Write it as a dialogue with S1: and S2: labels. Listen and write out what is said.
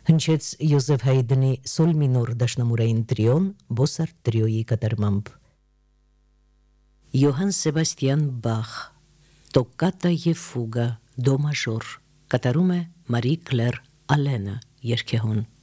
S1: Հնչեց Յոզեֆ Հայդնի սոլ մինոր դաշնամուրային տրիոն Բոսարտ տրիոյի կատարմամբ։ Յոհան Սեբաստիան Բախ Տոկկատա եւ ֆուգա դո մաժոր կատարում է Մարի Կլեր Ալենը երգեհոն։